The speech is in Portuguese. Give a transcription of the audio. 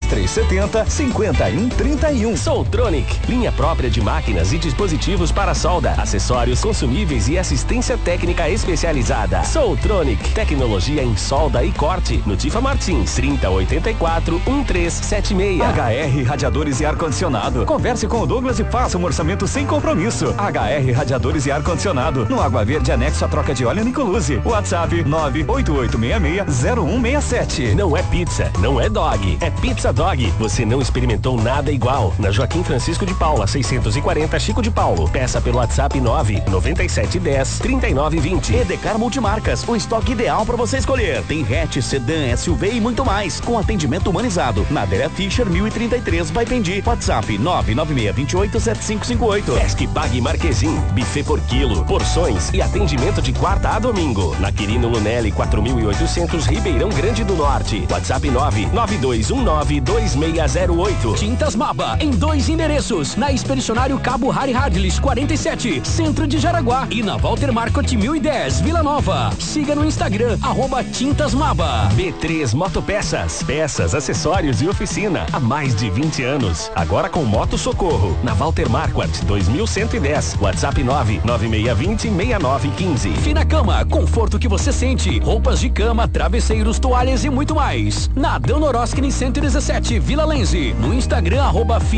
3370 5131. Soltronic, linha própria de máquinas e dispositivos para solda, acessórios, consumíveis e assistência técnica especializada. Soltronic, tecnologia em solda e corte. No Tifa Martins, 3084-1376. HR Radiadores e Ar-Condicionado. Converse com o Douglas e faça um orçamento sem compromisso. HR Radiadores e Ar-Condicionado. No Água Verde, anexo a troca de óleo Nicoluzzi. WhatsApp 98866-0167. Não é pizza, não é dog, é Pizza Dog. Você não experimentou nada igual. Na Joaquim Francisco de Paula, 640 Chico de Paulo. Peça pelo WhatsApp 99710-3920. Edecar Multimarcas, o estoque ideal para você escolher. Tem hatch, sedã, SUV e muito mais, com atendimento humanizado. Na Adélia Fischer, 1033, Baipendi. WhatsApp 996287558. Pesque Pague Marquezim, buffet por quilo, porções e atendimento de quarta a domingo. Na Quirino Lunelli, 4800, Ribeirão Grande do Norte. WhatsApp 992192608. Tintas Maba, em 2 endereços. Na Expedicionário Cabo Harry Hardlis, 47, Centro de Jaraguá. E na Walter Marcot 1010, Vila Nova. Siga no Instagram, @Tintas Maba. B3 Motopeças, peças, acessórios e oficina. Há mais de 20 anos. Agora com Moto Socorro. Na Walter Marquardt, 2110. WhatsApp 99620-6915. Fina Cama, conforto que você sente. Roupas de cama, travesseiros, toalhas e muito mais. Na Danoroskini 117, Vila Lenze. No Instagram,